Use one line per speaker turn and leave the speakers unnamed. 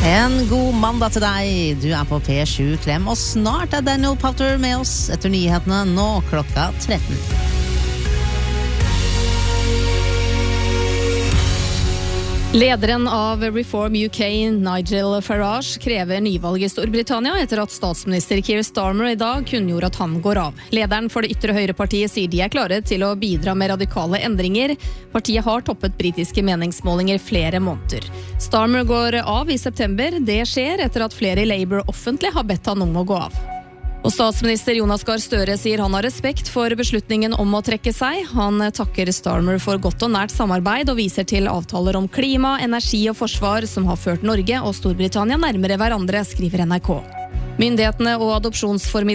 En god mandag til deg. Du på P7 Klem, og snart Daniel Powter med oss etter nyhetene nå klokka 13.
Lederen av Reform UK, Nigel Farage, krever nyvalg i Storbritannia etter at statsminister Keir Starmer i dag kunngjorde at han går av. Lederen for det ytre høyrepartiet sier de klare til å bidra med radikale endringer. Partiet har toppet britiske meningsmålinger flere måneder. Starmer går av i september. Det skjer etter at flere i Labour offentlig har bedt han om å gå av. Og statsminister Jonas Gahr Støre sier han har respekt for beslutningen om å trekke seg. Han takker Starmer for godt og nært samarbeid og viser til avtaler om klima, energi og forsvar som har ført Norge og Storbritannia nærmere hverandre, skriver NRK. Myndighetene og adopsjonsformidlere